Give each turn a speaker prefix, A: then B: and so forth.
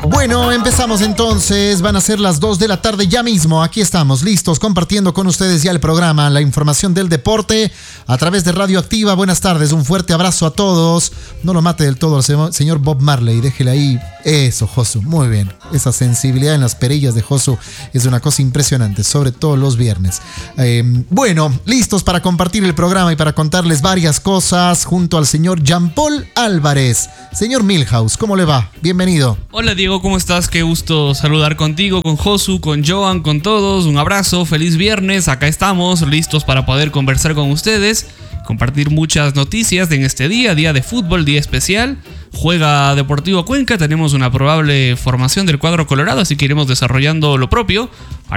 A: Bueno, empezamos entonces, van a ser las 2 de la tarde ya mismo, aquí estamos listos compartiendo con ustedes ya el programa, la información del deporte a través de Radio Activa. Buenas tardes, un fuerte abrazo a todos, no lo mate del todo al señor Bob Marley, déjele ahí, eso Josu, muy bien, esa sensibilidad en las perillas de Josu es una cosa impresionante, sobre todo los viernes. Bueno, listos para compartir el programa y para contarles varias cosas junto al señor Jean-Paul Álvarez. Señor Milhouse, ¿cómo le va? Bienvenido.
B: Hola Diego, ¿cómo estás? Qué gusto saludar contigo, con Josu, con Joan, con todos. Un abrazo, feliz viernes. Acá estamos, listos para poder conversar con ustedes, compartir muchas noticias en este día de fútbol, día especial. Juega Deportivo Cuenca, tenemos una probable formación del cuadro colorado, así que iremos desarrollando lo propio.